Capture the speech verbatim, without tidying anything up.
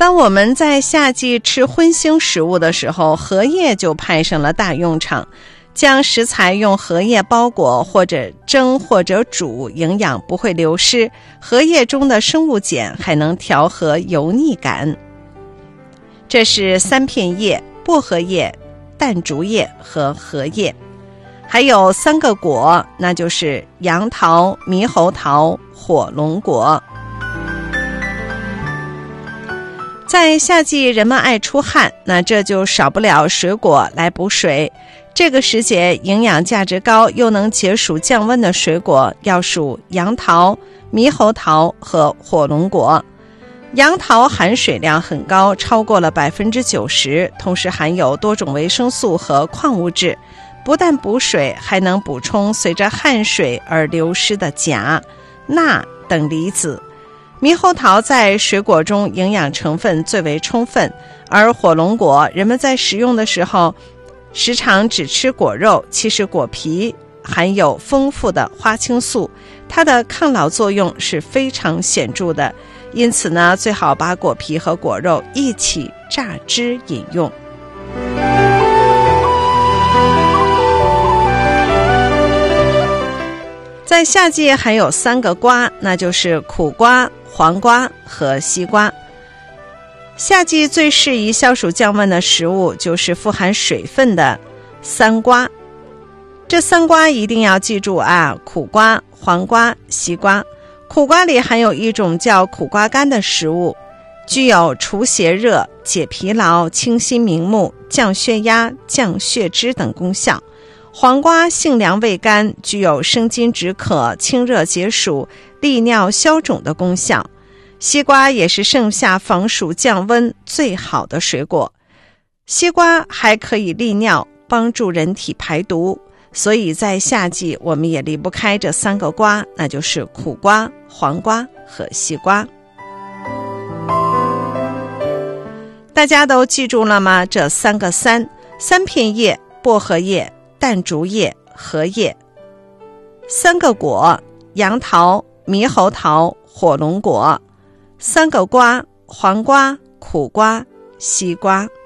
当我们在夏季吃荤腥食物的时候，荷叶就派上了大用场。将食材用荷叶包裹或者蒸或者煮，营养不会流失，荷叶中的生物碱还能调和油腻感。这是三片叶：薄荷叶、淡竹叶和荷叶。还有三个果，那就是杨桃、猕猴桃、火龙果。在夏季人们爱出汗，那这就少不了水果来补水。这个时节营养价值高又能解暑降温的水果要数杨桃、猕猴桃和火龙果。杨桃含水量很高，超过了 百分之九十， 同时含有多种维生素和矿物质，不但补水，还能补充随着汗水而流失的钾、钠等离子。猕猴桃在水果中营养成分最为充分，而火龙果人们在食用的时候时常只吃果肉，其实果皮含有丰富的花青素，它的抗老作用是非常显著的，因此呢，最好把果皮和果肉一起榨汁饮用。在夏季还有三个瓜，那就是苦瓜、黄瓜和西瓜。夏季最适宜消暑降温的食物就是富含水分的三瓜。这三瓜一定要记住啊，苦瓜、黄瓜、西瓜。苦瓜里含有一种叫苦瓜干的食物，具有除邪热、解疲劳、清心明目、降血压、降血脂等功效。黄瓜性凉味甘，具有生津止渴、清热解暑、利尿消肿的功效。西瓜也是盛夏防暑降温最好的水果，西瓜还可以利尿，帮助人体排毒，所以在夏季我们也离不开这三个瓜，那就是苦瓜、黄瓜和西瓜。大家都记住了吗？这三个三：三片叶、薄荷叶、淡竹叶、荷叶；三个果：杨桃、猕猴桃、火龙果；三个瓜：黄瓜、苦瓜、西瓜。